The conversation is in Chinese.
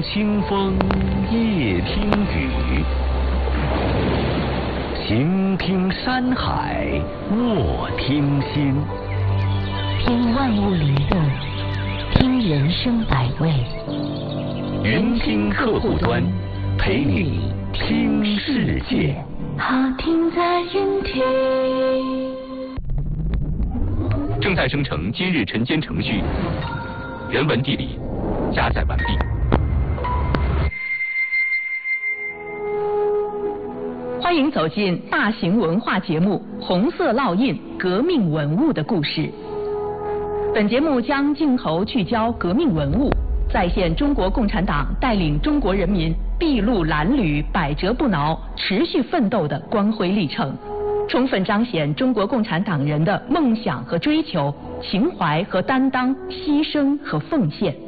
清风，夜听雨，行听山海，卧听心。 听万物律动，听人生百味。 云听客户端，陪你听世界。 好听在云听。 正在生成今日晨间程序，人文地理加载完毕。 欢迎走进大型文化节目《红色烙印：革命文物的故事》。本节目将镜头聚焦革命文物，再现中国共产党带领中国人民筚路蓝缕、百折不挠、持续奋斗的光辉历程，充分彰显中国共产党人的梦想和追求、情怀和担当、牺牲和奉献。